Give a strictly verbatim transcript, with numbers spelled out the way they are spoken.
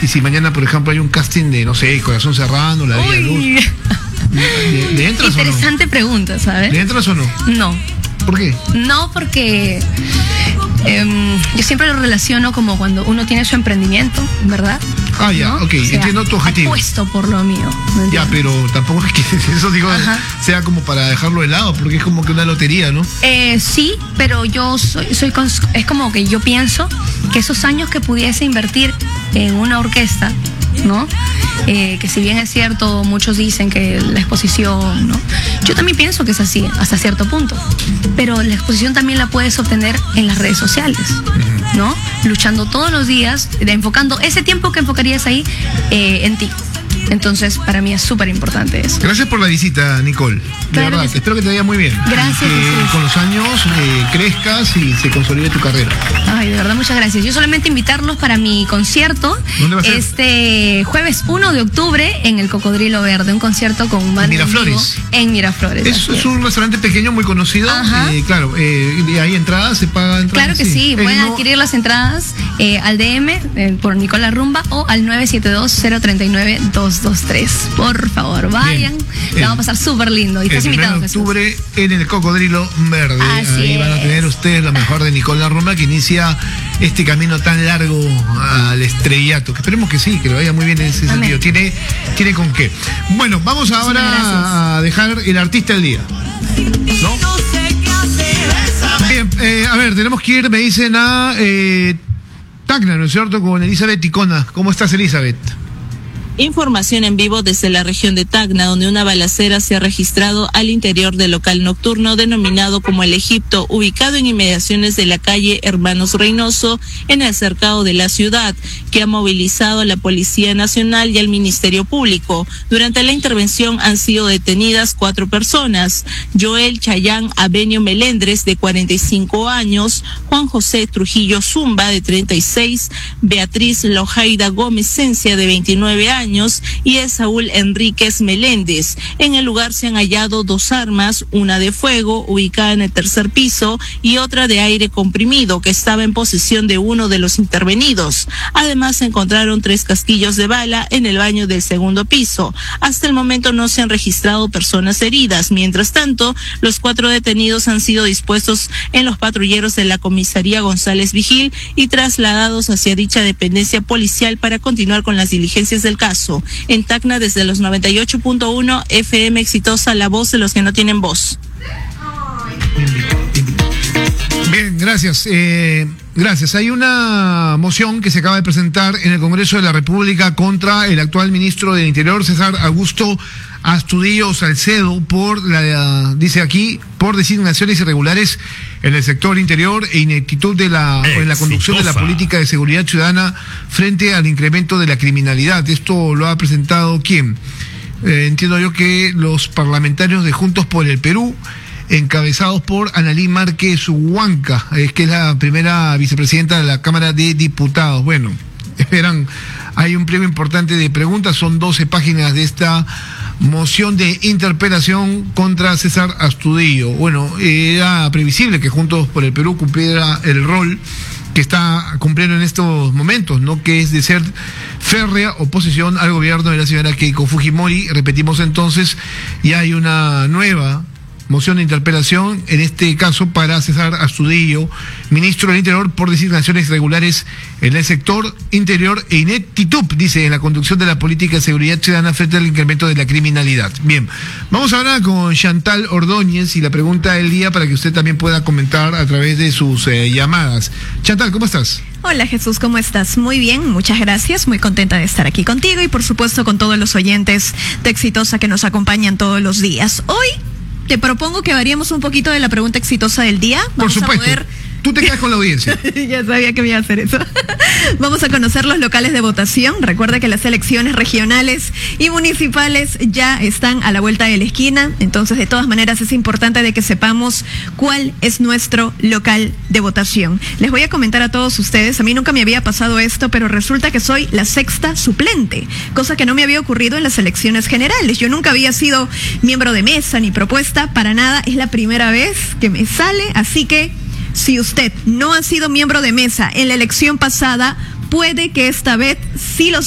que si mañana, por ejemplo, hay un casting de, no sé, Corazón Serrano, La Bella Luz, ¿le, le entras o no? Interesante pregunta, ¿sabes? ¿Le entras o no? No. ¿Por qué? No, porque eh, yo siempre lo relaciono como cuando uno tiene su emprendimiento, ¿verdad? Ah, ya, ¿no? ok, O sea, entiendo tu objetivo. Apuesto por lo mío. ¿Me Ya, entiendes? pero tampoco es que eso, digo, Ajá. sea como para dejarlo de lado, porque es como que una lotería, ¿no? Eh, sí, pero yo soy, soy cons- es como que yo pienso que esos años que pudiese invertir en una orquesta, ¿no? Eh, que si bien es cierto, muchos dicen que la exposición, ¿no? Yo también pienso que es así, hasta cierto punto. Pero la exposición también la puedes obtener en las redes sociales, ¿no? Luchando todos los días, de- enfocando ese tiempo que enfocarías ahí eh, en ti. Entonces, para mí es súper importante eso. Gracias por la visita, Nicole. De Claro verdad, que sí. espero que te vaya muy bien. Gracias, Que Jesús. con los años eh, crezcas y se consolide tu carrera. Ay, de verdad, muchas gracias. Yo solamente invitarlos para mi concierto. ¿Dónde va a ser? Este jueves uno de octubre en el Cocodrilo Verde, un concierto con un banda en Miraflores. vivo en Miraflores. Es, así es es. un restaurante pequeño, muy conocido. Ajá. Eh, claro, eh, y hay entradas, se paga entradas. Claro que sí, Eh, pueden no- adquirir las entradas eh, al D M eh, por Nicola Rumba o al nueve siete dos, cero tres nueve, dos dos tres. Por favor, vayan. Bien. La vamos a pasar súper lindo. Y El estás primero invitado, de Jesús. octubre en el Cocodrilo Verde. Así Ahí van a es. tener ustedes lo mejor de Nicola Rumba, que inicia este camino tan largo al estrellato. Que esperemos que sí, que le vaya muy bien en ese Amén. sentido. Tiene, tiene con qué. Bueno, vamos ahora gracias. a dejar el artista del día. ¿No? Bien, eh, a ver, tenemos que ir, me dicen, a eh, Tacna, ¿no es cierto? Con Elizabeth Ticona. ¿Cómo estás, Elizabeth? Información en vivo desde la región de Tacna, donde una balacera se ha registrado al interior del local nocturno denominado como El Egipto, ubicado en inmediaciones de la calle Hermanos Reynoso, en el cercado de la ciudad, que ha movilizado a la Policía Nacional y al Ministerio Público. Durante la intervención han sido detenidas cuatro personas: Joel Chayán Avenio Melendres, de cuarenta y cinco años, Juan José Trujillo Zumba, de treinta y seis, Beatriz Lojaida Gómez Cencia, de veintinueve años, y Esaúl Enríquez Meléndez. En el lugar se han hallado dos armas, una de fuego ubicada en el tercer piso y otra de aire comprimido que estaba en posesión de uno de los intervenidos. Además se encontraron tres casquillos de bala en el baño del segundo piso. Hasta el momento no se han registrado personas heridas. Mientras tanto, los cuatro detenidos han sido dispuestos en los patrulleros de la comisaría González Vigil y trasladados hacia dicha dependencia policial para continuar con las diligencias del caso. En Tacna, desde los noventa y ocho punto uno F M Exitosa, la voz de los que no tienen voz. Bien, gracias. Eh, gracias. Hay una moción que se acaba de presentar en el Congreso de la República contra el actual ministro del Interior, César Augusto Astudillo Salcedo, por la, dice aquí, por designaciones irregulares en el sector interior e ineptitud de la, en la conducción de la política de seguridad ciudadana frente al incremento de la criminalidad. Esto lo ha presentado ¿quién? Eh, entiendo yo que los parlamentarios de Juntos por el Perú, encabezados por Analí Márquez Huanca, es que es la primera vicepresidenta de la Cámara de Diputados. Bueno, esperan, hay un pliego importante de preguntas, son doce páginas de esta moción de interpelación contra César Astudillo. Bueno, era previsible que Juntos por el Perú cumpliera el rol que está cumpliendo en estos momentos, ¿no? Que es de ser férrea oposición al gobierno de la señora Keiko Fujimori. Repetimos entonces, y hay una nueva moción de interpelación, en este caso para César Astudillo, ministro del Interior, por designaciones irregulares en el sector interior e ineptitud, dice, en la conducción de la política de seguridad ciudadana frente al incremento de la criminalidad. Bien, vamos ahora con Chantal Ordóñez y la pregunta del día para que usted también pueda comentar a través de sus eh, llamadas. Chantal, ¿cómo estás? Hola Jesús, ¿cómo estás? Muy bien, muchas gracias, muy contenta de estar aquí contigo y por supuesto con todos los oyentes de Exitosa que nos acompañan todos los días. Hoy te propongo que variemos un poquito de la pregunta exitosa del día. Vamos Por supuesto. a poder... Tú te quedas con la audiencia. Ya sabía que me iba a hacer eso. Vamos a conocer los locales de votación. Recuerda que las elecciones regionales y municipales ya están a la vuelta de la esquina. Entonces, de todas maneras, es importante de que sepamos cuál es nuestro local de votación. Les voy a comentar a todos ustedes, a mí nunca me había pasado esto, pero resulta que soy la sexta suplente, cosa que no me había ocurrido en las elecciones generales. Yo nunca había sido miembro de mesa ni propuesta, para nada. Es la primera vez que me sale, así que si usted no ha sido miembro de mesa en la elección pasada, puede que esta vez sí lo